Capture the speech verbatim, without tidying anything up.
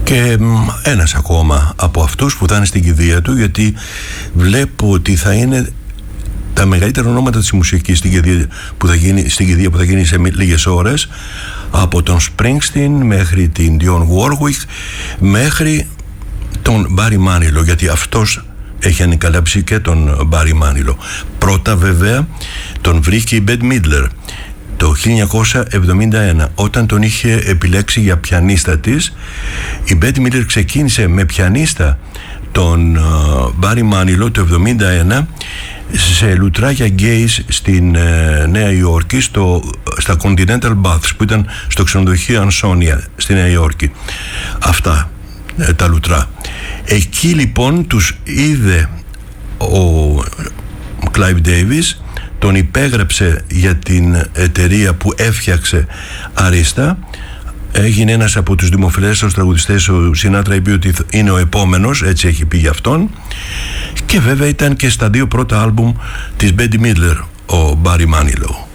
Και ένας ακόμα από αυτούς που θα είναι στην κηδεία του, γιατί βλέπω ότι θα είναι τα μεγαλύτερα ονόματα της μουσικής στην κηδεία που θα γίνει, στην κηδεία που θα γίνει σε λίγες ώρες, από τον Springsteen μέχρι την Dionne Warwick μέχρι τον Barry Manilow, γιατί αυτός έχει ανικαλύψει και τον Barry Manilow. Πρώτα βέβαια τον βρήκε η Bette Midler το χίλια εννιακόσια εβδομήντα ένα, όταν τον είχε επιλέξει για πιανίστα της. Η Bette Midler ξεκίνησε με πιανίστα τον uh, Barry Manilow το εβδομήντα ένα σε λουτράκια γκέις στην uh, Νέα Υόρκη, στο, στα Continental Baths, που ήταν στο ξενοδοχείο Ανσόνια στη Νέα Υόρκη. Αυτά uh, τα λουτρά. Εκεί λοιπόν τους είδε ο Clive Davis, τον υπέγραψε για την εταιρεία που έφτιαξε αρίστα. Έγινε ένας από τους δημοφιλέστερους τραγουδιστές. Ο Σινάτρα είπε ότι είναι ο επόμενος, έτσι έχει πει για αυτόν. Και βέβαια ήταν και στα δύο πρώτα άλμπουμ της Bette Midler ο Barry Manilow.